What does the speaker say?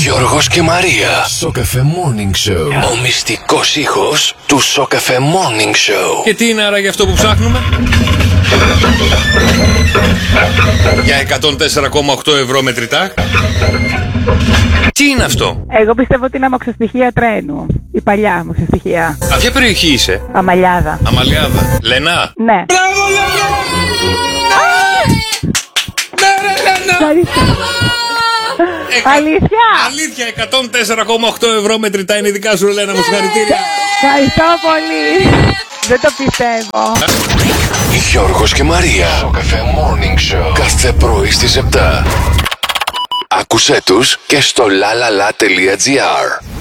Γιώργος και Μαρία. Σοκαφέ Morning Show. Ο μυστικός ήχος του Σοκαφέ Morning Show. Και τι είναι άραγε αυτό που ψάχνουμε? Για 104,8 ευρώ μετρητά. Τι είναι αυτό? Εγώ πιστεύω ότι είναι αμαξοστοιχεία τρένου. Η παλιά αμαξοστοιχεία. Α, ποια περιοχή είσαι? Αμαλιάδα. Αμαλιάδα. Λενά. Ναι. Μπράβο, Λενά! Ναι, ρε, Λενά! Αλήθεια! Αλήθεια, 104,8 ευρώ μετρητά είναι δικά σου, Λένα μου, συγχαρητήρια. Ευχαριστώ πολύ. Δεν το πιστεύω. Γιώργος και Μαρία. Σοκαφέ Morning Show. Κάθε πρωί στις 7. Άκουσέ τους και στο lalala.gr.